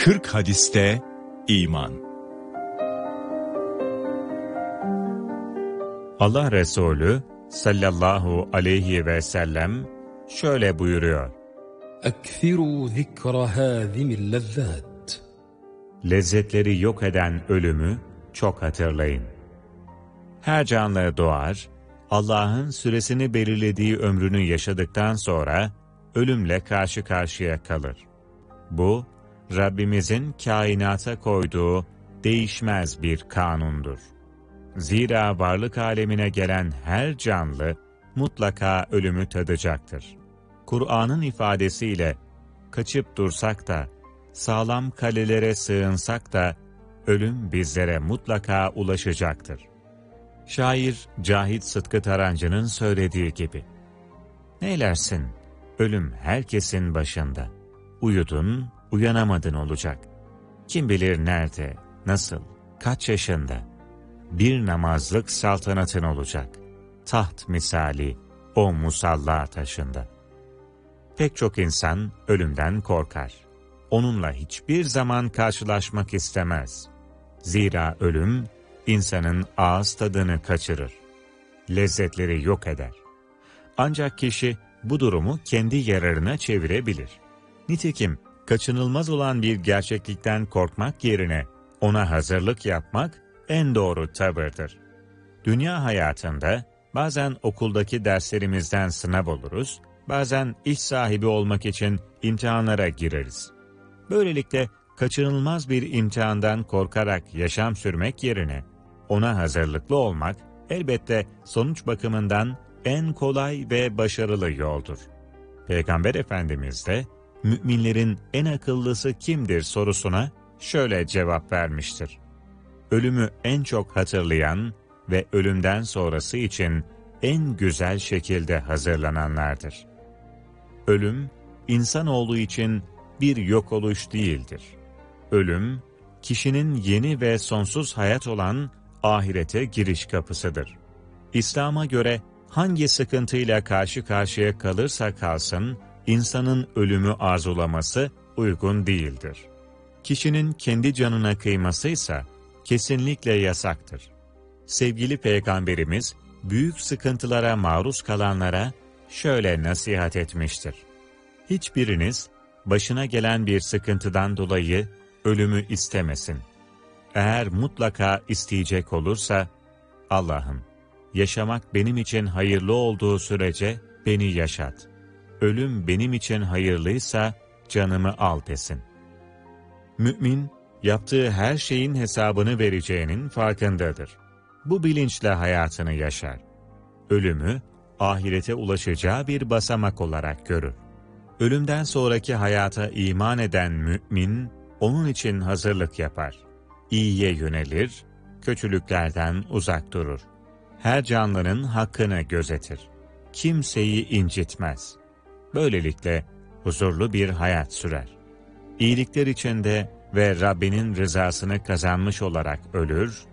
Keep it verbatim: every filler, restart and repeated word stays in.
kırk hadiste iman. Allah Resulü sallallahu aleyhi ve sellem şöyle buyuruyor: اَكْثِرُوا ذِكْرَ هَذِمِ اللَّذَّاتِ Lezzetleri yok eden ölümü çok hatırlayın. Her canlı doğar, Allah'ın süresini belirlediği ömrünü yaşadıktan sonra ölümle karşı karşıya kalır. Bu, Rabbimizin kainata koyduğu değişmez bir kanundur. Zira varlık alemine gelen her canlı mutlaka ölümü tadacaktır. Kur'an'ın ifadesiyle kaçıp dursak da, sağlam kalelere sığınsak da ölüm bizlere mutlaka ulaşacaktır. Şair Cahit Sıtkı Tarancı'nın söylediği gibi, "Neylersin, ölüm herkesin başında. Uyudun, uyanamadın olacak. Kim bilir nerede, nasıl, kaç yaşında. Bir namazlık saltanatın olacak. Taht misali o musalla taşında." Pek çok insan ölümden korkar. Onunla hiçbir zaman karşılaşmak istemez. Zira ölüm, insanın ağız tadını kaçırır. Lezzetleri yok eder. Ancak kişi bu durumu kendi yararına çevirebilir. Nitekim kaçınılmaz olan bir gerçeklikten korkmak yerine ona hazırlık yapmak en doğru tavırdır. Dünya hayatında bazen okuldaki derslerimizden sınav oluruz, bazen iş sahibi olmak için imtihanlara gireriz. Böylelikle kaçınılmaz bir imtihandan korkarak yaşam sürmek yerine ona hazırlıklı olmak elbette sonuç bakımından en kolay ve başarılı yoldur. Peygamber Efendimiz de müminlerin en akıllısı kimdir sorusuna şöyle cevap vermiştir: Ölümü en çok hatırlayan ve ölümden sonrası için en güzel şekilde hazırlananlardır. Ölüm, insanoğlu için bir yok oluş değildir. Ölüm, kişinin yeni ve sonsuz hayat olan ahirete giriş kapısıdır. İslam'a göre hangi sıkıntıyla karşı karşıya kalırsa kalsın, insanın ölümü arzulaması uygun değildir. Kişinin kendi canına kıymasıysa kesinlikle yasaktır. Sevgili Peygamberimiz, büyük sıkıntılara maruz kalanlara şöyle nasihat etmiştir: Hiçbiriniz başına gelen bir sıkıntıdan dolayı ölümü istemesin. Eğer mutlaka isteyecek olursa, Allah'ım, yaşamak benim için hayırlı olduğu sürece beni yaşat. Ölüm benim için hayırlıysa canımı al desin. Mümin, yaptığı her şeyin hesabını vereceğinin farkındadır. Bu bilinçle hayatını yaşar. Ölümü, ahirete ulaşacağı bir basamak olarak görür. Ölümden sonraki hayata iman eden mümin, onun için hazırlık yapar. İyiye yönelir, kötülüklerden uzak durur. Her canlının hakkını gözetir. Kimseyi incitmez. Böylelikle huzurlu bir hayat sürer. İyilikler içinde ve Rabbinin rızasını kazanmış olarak ölür,